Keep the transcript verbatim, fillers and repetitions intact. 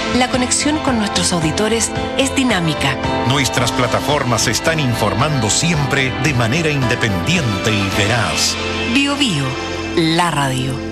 La conexión con nuestros auditores es dinámica. Nuestras plataformas están informando siempre de manera independiente y veraz. Bio Bio, la radio.